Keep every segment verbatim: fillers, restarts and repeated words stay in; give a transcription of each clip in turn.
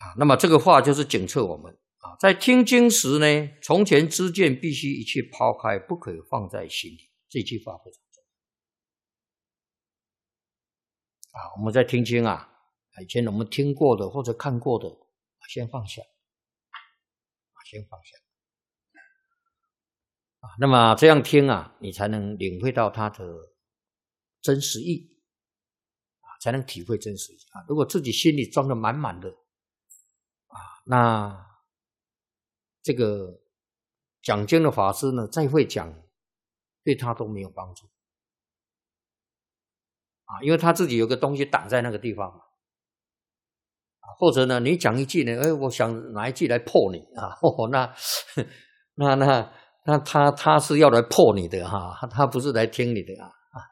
啊，那么这个话就是警策我们啊，在听经时呢，从前知见必须一切抛开，不可以放在心里。这句话非常重要啊。我们在听经啊，以前我们听过的或者看过的，先放下，先放下啊。那么这样听啊，你才能领会到它的真实意啊，才能体会真实意啊。如果自己心里装得满满的啊，那这个讲经的法师呢，再会讲，对他都没有帮助啊，因为他自己有个东西挡在那个地方嘛。或者呢，你讲一句呢，哎，我想拿一句来破你啊，哦，那那那那他他是要来破你的哈，他不是来听你的啊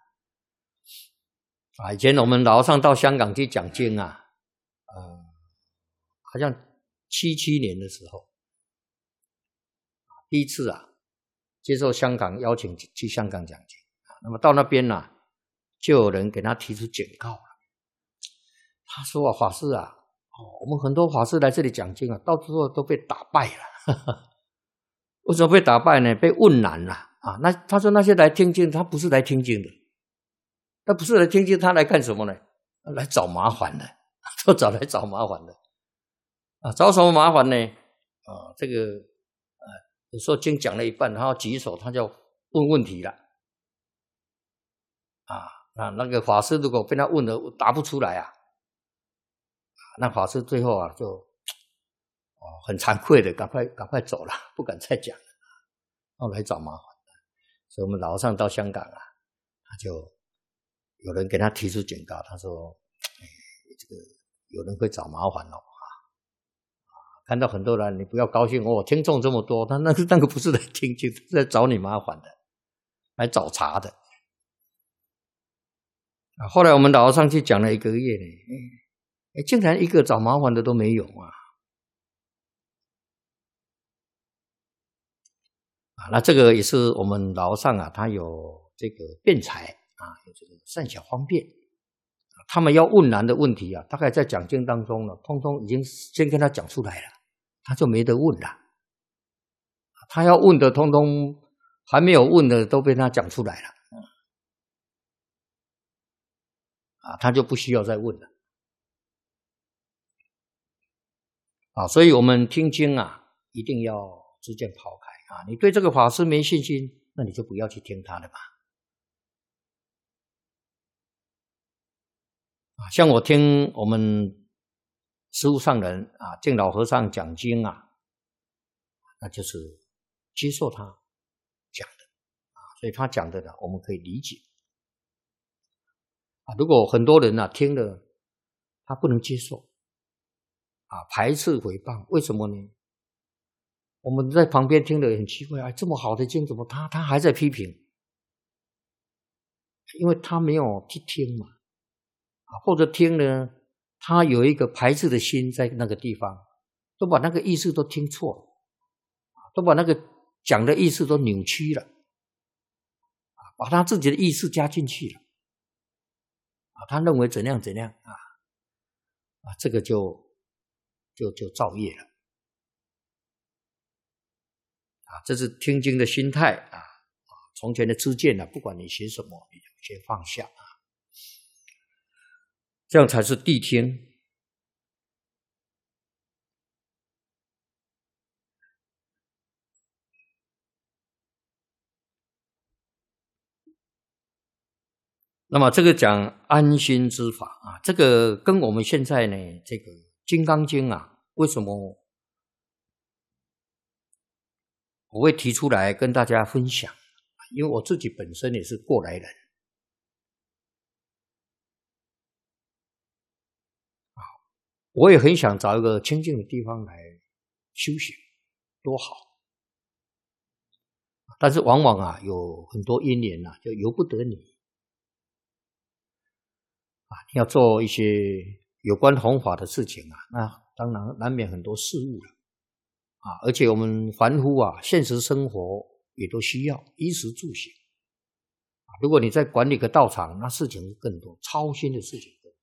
啊！以前我们老和尚到香港去讲经啊，呃，好像七七年的时候，第一次啊，接受香港邀请去香港讲经啊，那么到那边呢、啊，就有人给他提出警告了，他说啊，法师啊。哦，我们很多法师来这里讲经啊，到最后都被打败了。呵呵，为什么被打败呢？被问难了啊！那他说那些来听经，他不是来听经的，他不是来听经，他来干什么呢？来找麻烦的，都找来找麻烦的啊！找什么麻烦呢？啊，这个啊，有时候经讲了一半，然后举手，他就问问题了啊。那那个法师如果被他问了答不出来啊。那法师最后啊，就哦很惭愧的，赶快赶快走了，不敢再讲了，后来找麻烦了。所以我们老和尚到香港啊，他就有人给他提出警告，他说：“哎，这个有人会找麻烦哦啊！看到很多人，你不要高兴哦，听众这么多，他那个那个不是来听经，是来找你麻烦的，来找茬的。”啊，后来我们老和尚去讲了一个月呢。哎哎，竟然一个找麻烦的都没有啊！啊，那这个也是我们老和尚啊，他有这个辩才啊，有这个善巧方便。他们要问难的问题啊，大概在讲经当中呢，通通已经先跟他讲出来了，他就没得问了。他要问的，通通还没有问的，都被他讲出来了。啊，他就不需要再问了。啊，所以我们听经啊，一定要知见抛开啊！你对这个法师没信心，那你就不要去听他的吧。啊，像我听我们师父上人啊，净老和尚讲经啊，那就是接受他讲的啊，所以他讲的呢，我们可以理解啊。如果很多人啊听了，他不能接受。啊，排斥诽谤，为什么呢？我们在旁边听了很奇怪啊，这么好的经，怎么他他还在批评？因为他没有去听嘛，啊，或者听呢，他有一个排斥的心在那个地方，都把那个意思都听错了，都把那个讲的意思都扭曲了，啊，把他自己的意思加进去了，啊，他认为怎样怎样啊，啊，这个就。就就造业了啊！这是听经的心态啊！从前的知见啊，不管你学什么，你就先放下啊，这样才是谛听。那么这个讲安心之法啊，这个跟我们现在呢这个《金刚经》啊，为什么我会提出来跟大家分享？因为我自己本身也是过来人啊，我也很想找一个清净的地方来修行，多好！但是往往啊，有很多因缘啊，就由不得你啊，你要做一些有关弘法的事情啊，那当然难免很多事物了啊，而且我们凡夫啊，现实生活也都需要衣食住行啊。如果你在管理个道场，那事情更多，操心的事情